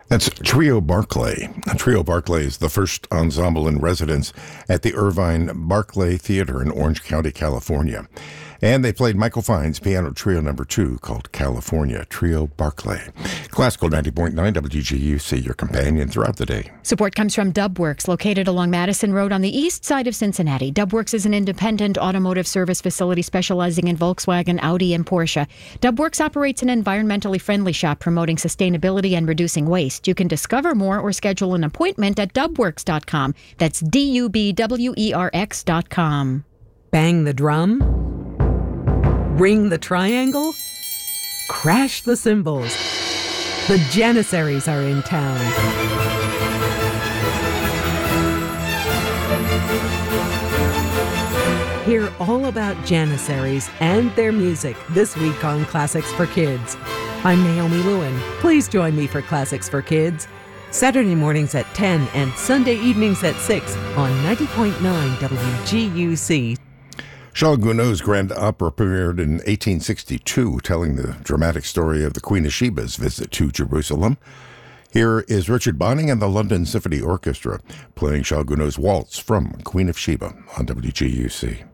That's Trio Barclay. Trio Barclay is the first ensemble in residence at the Irvine Barclay Theater in Orange County, California. And they played Michael Fine's piano trio number 2 called California. Trio Barclay. Classical 90.9 WGUC, your companion throughout the day. Support comes from Dubworks, located along Madison Road on the east side of Cincinnati. Dubworks is an independent automotive service facility specializing in Volkswagen, Audi, and Porsche. Dubworks operates an environmentally friendly shop promoting sustainability and reducing waste. You can discover more or schedule an appointment at dubworks.com. That's DUBWERX.com. Bang the drum? Ring the triangle? Crash the cymbals. The Janissaries are in town. Hear all about Janissaries and their music this week on Classics for Kids. I'm Naomi Lewin. Please join me for Classics for Kids. Saturday mornings at 10 and Sunday evenings at 6 on 90.9 WGUC. Charles Gounod's Grand Opera premiered in 1862, telling the dramatic story of the Queen of Sheba's visit to Jerusalem. Here is Richard Bonning and the London Symphony Orchestra playing Charles Gounod's waltz from Queen of Sheba on WGUC.